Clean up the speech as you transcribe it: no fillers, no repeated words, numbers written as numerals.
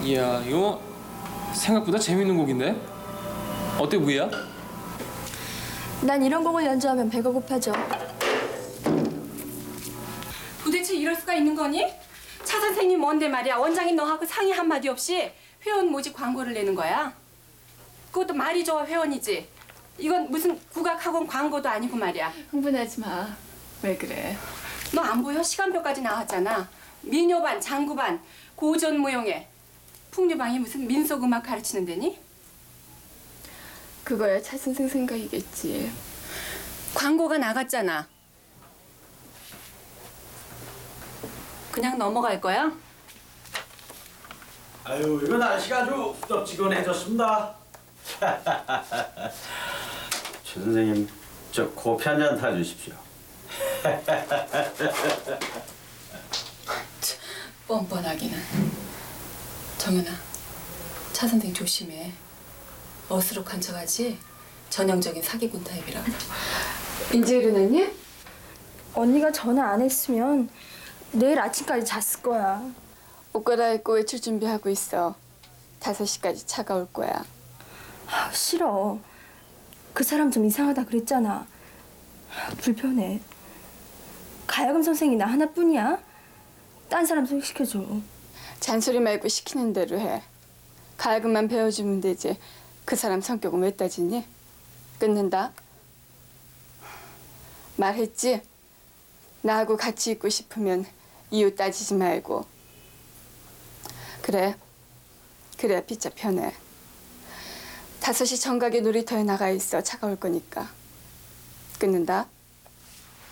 이야, 이거 생각보다 재밌는 곡인데? 어때, 무희야? 난 이런 곡을 연주하면 배가 고파져. 도대체 이럴 수가 있는 거니? 차 선생님 뭔데 말이야. 원장님 너하고 상의 한마디 없이 회원 모집 광고를 내는 거야. 그것도 말이 좋아 회원이지. 이건 무슨 국악학원 광고도 아니고 말이야. 흥분하지 마. 왜 그래? 너 안 보여? 시간표까지 나왔잖아. 미녀반, 장구반, 고전무용회. 풍류방이 무슨 민속음악 가르치는 데니? 그거야 차 선생 생각이겠지. 광고가 나갔잖아. 그냥 넘어갈 거야? 아유, 이거 날씨가 아주 후덥지근해졌습니다. 최 선생님, 저 커피 한 잔 타주십시오. 뻔뻔하기는. 정연아, 차 선생 조심해. 어스룩한 척하지? 전형적인 사기꾼 타입이라고. 이제 일어났니? 언니가 전화 안 했으면 내일 아침까지 잤을 거야. 옷 갈아입고 외출 준비하고 있어. 5시까지 차가 올 거야. 아, 싫어. 그 사람 좀 이상하다 그랬잖아. 불편해. 가야금 선생이 나 하나뿐이야? 딴 사람 소개시켜줘. 잔소리 말고 시키는 대로 해. 가야금만 배워주면 되지. 그 사람 성격은 왜 따지니? 끊는다. 말했지? 나하고 같이 있고 싶으면 이유 따지지 말고. 그래. 그래야 피자 편해. 5시 정각에 놀이터에 나가 있어. 차가 올 거니까. 끊는다.